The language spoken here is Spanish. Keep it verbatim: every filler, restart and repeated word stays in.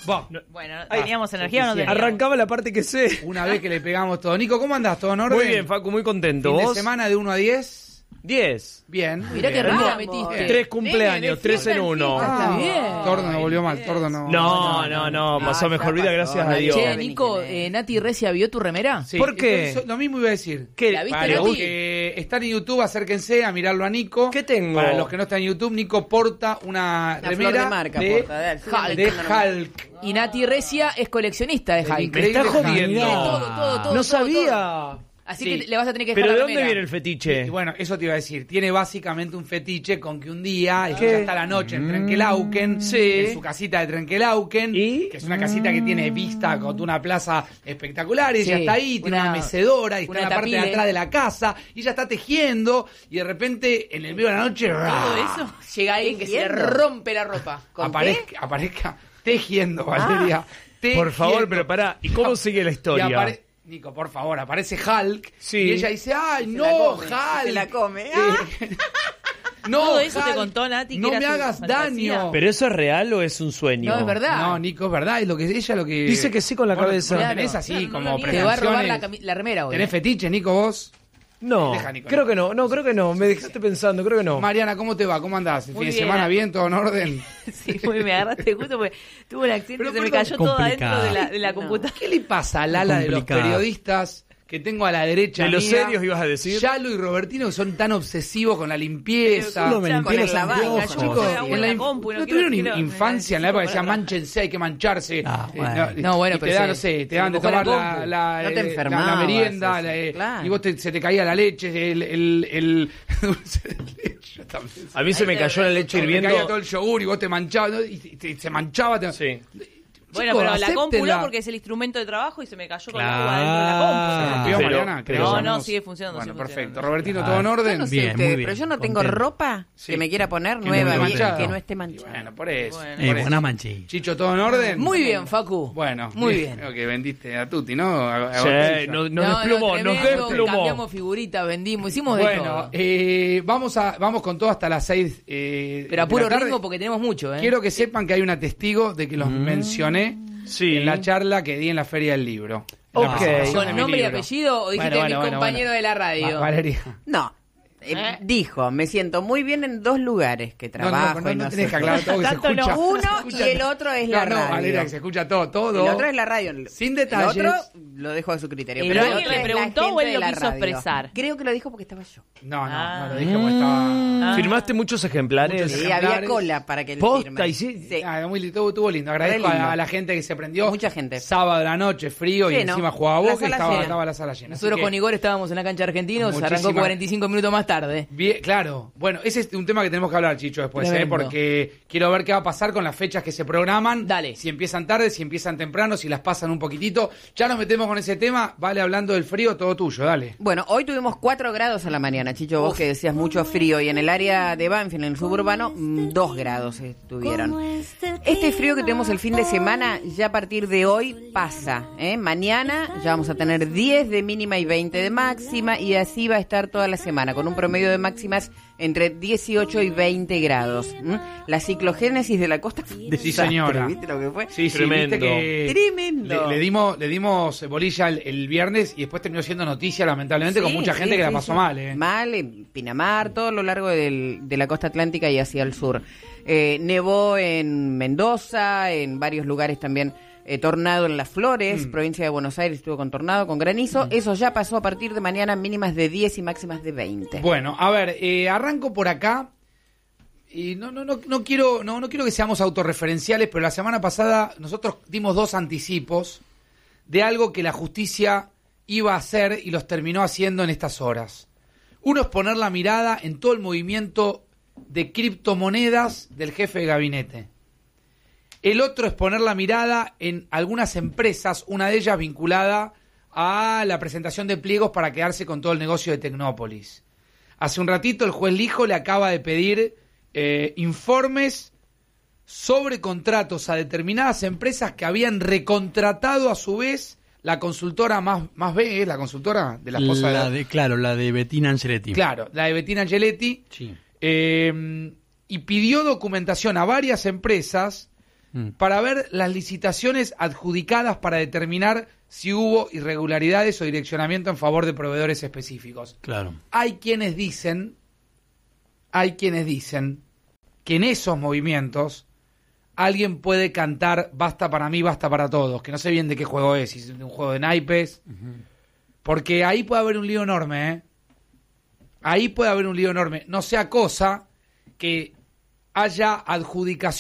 Bah. Bueno, Ay, ¿teníamos energía o no teníamos? Arrancaba la parte que sé. Una vez que le pegamos todo. Nico, ¿cómo andás? ¿Todo en orden? Muy bien, Facu, muy contento. Fin ¿Vos? de semana de uno a diez. diez. Bien. Mirá qué bien. remera metiste. Tres cumpleaños, tres en uno. Está bien. Tordo no volvió mal, Tordo no. No, no, no, pasó No, mejor ya vida, pasó. gracias a Dios. Che, Nico, eh, Nati Recia vio tu remera. Sí, ¿Por qué? eso- lo mismo iba a decir. ¿Qué? ¿La viste, Para Nati? los que están en YouTube, acérquense a mirarlo a Nico. ¿Qué tengo? Para los que no están en YouTube, Nico porta una, Una remera flor de marca, de, porta, dale, Hulk. de Hulk. Y Nati Recia es coleccionista de El Hulk. increíble Me está Hulk. jodiendo. Todo, todo, todo, No todo, sabía. Así Sí. que le vas a tener que dejar ¿Pero de la dónde remera. viene el fetiche? Y bueno, eso te iba a decir. Tiene básicamente un fetiche con que un día, ¿Qué? ella está la noche en Trenquelauquen, Sí. en su casita de Trenquelauquen, ¿Y? que es una casita que tiene vista con una plaza espectacular. Y ella Sí, está ahí, tiene una- una mecedora y está una en la parte de tapile. atrás de la casa. Y ella está tejiendo y de repente, en el medio de la noche, Todo eso. Llega alguien que se le Tejiendo. rompe la ropa. ¿Con aparezca, aparezca tejiendo, Valeria. Por favor, Tejiendo. pero pará. ¿Y cómo sigue la Y historia? apare- Nico, por favor, aparece Hulk Sí. y ella dice, ay, Se no, la come, Hulk. se la come. Eh, Ah. no, Todo eso te Hulk, contó Nati, que no era me su hagas fantasía. daño. ¿Pero eso es real o es un sueño? No, es verdad. No, Nico, es verdad, es lo que ella lo que... Dice que sí con la Vos no- cabeza. vos no Claro. tenés así No, no como lo niegues. Te va a robar la, pretensiones. cami- la remera hoy. ¿Tenés fetiche, Nico, vos? No, Deja, Nico, creo Nico. que no. No, creo que no. Me dejaste pensando, creo que no. Mariana, ¿cómo te va? ¿Cómo andás? ¿El Muy fin de bien. semana bien? ¿Todo en orden? Sí, muy me agarraste justo porque tuve un accidente Pero y se me perdón, cayó todo complicado. adentro de la, de la No. computadora. ¿Qué le pasa al ala de los Complicado. periodistas que tengo a la derecha ¿De los mía? serios ibas a decir? Yalo y Robertino, que son tan obsesivos con la limpieza. Solo me limpié Con los el lavado, anteojos. Chicos, Juega uno en la en inf- la compu y no ¿no quiero- tuvieron in- quiero- infancia en la época que decían mánchense, hay que mancharse? Ah, Eh, bueno. No, bueno, y pero te dan, se- no sé, te se dan de mojó la tomar la, compu. la, No te eh, la- enfermabas, la merienda, eso, la, eh, claro. y vos te- se te caía la leche, el, el, el dulce de leche. Yo también. A mí se me cayó la leche Se te caía todo hirviendo. el yogur y vos te manchabas, ¿no? y te- te- se manchaba. Te... Sí. Bueno, Chicos, pero la compu acéptenla. no, porque es el instrumento de trabajo y se me cayó con el Claro. agua dentro de la compu. ¿Se Ah, rompió, pero- Mariana? pero- ¿Querés No, llamamos? no, sigue funcionando, Bueno, sigue perfecto. funcionando. Robertino, Ah, ¿todo en Yo orden? no sé Bien, ustedes, muy bien, pero yo no tengo contento. ropa Sí. que me quiera poner no nueva, esté bien, manchada. que no esté manchada. Bueno, por eso. Bueno. por Eh, eso. buena manchilla. Chicho, ¿todo en orden? Muy bien, Facu. Bueno, Muy bien. Creo que vendiste a Tuti, ¿no? A- a Sí, Hortensia. nos, nos No, no, desplumó, nos tremendo, desplumó. Cambiamos figuritas, vendimos, hicimos de Bueno, todo. eh, vamos a vamos con todo hasta las seis. Eh, Pero a de puro la tarde. ritmo porque tenemos mucho, ¿eh? Quiero que sepan que hay una testigo de que los mencioné Sí. en la charla que di en la Feria del Libro. En la Ok. presentación de ¿Con mi nombre y libro. apellido o dijiste Bueno, mi bueno, bueno, compañero bueno. de la radio? Va- Valeria. No. Eh, ¿Eh? Dijo, me siento muy bien en dos lugares que No, no, trabajo no, y no, no tenés sé que aclarar todo que se Tanto no. escucha. Uno se escucha y el todo. otro es no, la no, radio. Valeria, que se escucha todo, todo. El otro es la radio. Sin El detalles. otro lo dejo a su criterio. ¿Pero el alguien otro le es la preguntó o gente él de lo la quiso radio. expresar? Creo que lo dijo porque estaba yo. No, no, Ah. no lo dije porque estaba. Ah. ¿Firmaste muchos ejemplares? Muchos Sí, ejemplares. había cola para que él Posta, firme. y sí. Sí. Ah, muy, estuvo, estuvo lindo. Agradezco Re lindo. a, a la gente que se prendió. Mucha gente. Sábado de la noche, frío, y Lleno. encima jugaba La Boca y sala estaba, llena. estaba la sala llena. Así Nosotros que, con Igor estábamos en la cancha de Argentinos, Muchísima- arrancó cuarenta y cinco minutos más tarde. bien, claro. Bueno, ese es un tema que tenemos que hablar, Chicho, después, ¿eh? Tremendo. Porque quiero ver qué va a pasar con las fechas que se programan. Dale. Si empiezan tarde, si empiezan temprano, si las pasan un poquitito. Ya nos metemos con ese tema. Vale, hablando del frío, todo tuyo, dale. Bueno, hoy tuvimos cuatro grados a la mañana, Chicho, vos que decías mucho frío, y en el área de Banfield, en el suburbano, mm, dos grados estuvieron. Este frío que tenemos el fin de semana, ya a partir de hoy pasa, ¿eh? Mañana ya vamos a tener diez de mínima y veinte de máxima, y así va a estar toda la semana, con un promedio de máximas entre dieciocho y veinte grados. ¿m? La ciclogénesis de la costa fue un Sí, desastre, señora. ¿viste lo que fue? Sí, sí, Tremendo. viste que Tremendo. Le, le dimos, le dimos bolilla el, el viernes y después terminó siendo noticia, lamentablemente, con Sí, mucha gente sí, que la sí, pasó sí. mal, ¿eh? Mal, en Pinamar, todo lo largo del- de la costa atlántica y hacia el sur. Eh, nevó en Mendoza, en varios lugares también. Eh, tornado en Las Flores, Mm. provincia de Buenos Aires, estuvo con tornado, con granizo. Eso ya pasó a partir de mañana, mínimas de diez y máximas de veinte. Bueno, a ver, eh, arranco por acá. Y no, no, no, no quiero, no, no quiero que seamos autorreferenciales, pero la semana pasada nosotros dimos dos anticipos de algo que la justicia iba a hacer y los terminó haciendo en estas horas. Uno es poner la mirada en todo el movimiento de criptomonedas del jefe de gabinete. El otro es poner la mirada en algunas empresas, una de ellas vinculada a la presentación de pliegos para quedarse con todo el negocio de Tecnópolis. Hace un ratito el juez Lijo le acaba de pedir eh, informes sobre contratos a determinadas empresas que habían recontratado a su vez la consultora más, más B, ¿eh? La consultora de la esposa La de... de, claro, la de Bettina Angeletti. Claro, la de Bettina Angeletti. Sí. Eh, y pidió documentación a varias empresas Mm. para ver las licitaciones adjudicadas para determinar si hubo irregularidades o direccionamiento en favor de proveedores específicos. Claro. Hay quienes dicen, hay quienes dicen que en esos movimientos alguien puede cantar basta para mí, basta para todos, que no sé bien de qué juego es, si es un juego de naipes, uh-huh. porque ahí puede haber un lío enorme, ¿eh? Ahí puede haber un lío enorme. No sea cosa que haya adjudicación